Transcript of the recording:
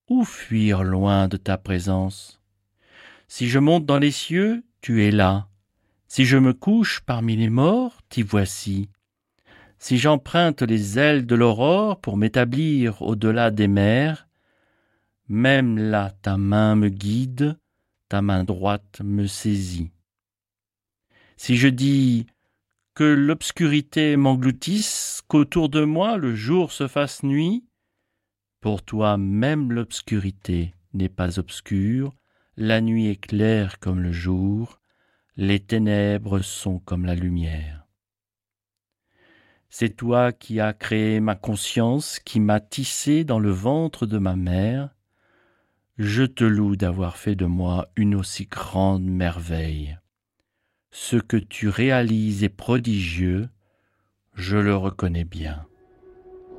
Où fuir loin de ta présence? Si je monte dans les cieux, tu es là. Si je me couche parmi les morts, t'y voici. Si j'emprunte les ailes de l'aurore pour m'établir au-delà des mers, même là ta main me guide, ta main droite me saisit. Si je dis que l'obscurité m'engloutisse, qu'autour de moi le jour se fasse nuit, pour toi même l'obscurité n'est pas obscure, la nuit est claire comme le jour, les ténèbres sont comme la lumière. C'est toi qui as créé ma conscience, qui m'as tissé dans le ventre de ma mère. Je te loue d'avoir fait de moi une aussi grande merveille. Ce que tu réalises est prodigieux, je le reconnais bien.